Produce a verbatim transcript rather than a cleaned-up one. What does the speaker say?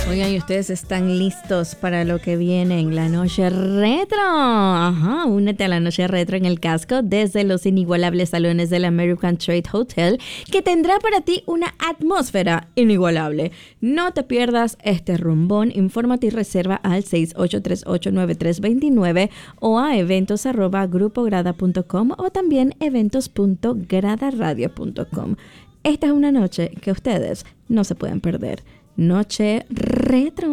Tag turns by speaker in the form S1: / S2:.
S1: Oigan, ¿y ustedes están listos para lo que viene en la noche retro? Ajá, únete a la noche retro en el casco desde los inigualables salones del American Trade Hotel, que tendrá para ti una atmósfera inigualable. No te pierdas este rumbón. Infórmate y reserva al seis ocho tres ocho nueve tres dos nueve o a eventos arroba grupograda punto com o también eventos punto gradaradio punto com. Esta es una noche que ustedes no se pueden perder. Noche retro.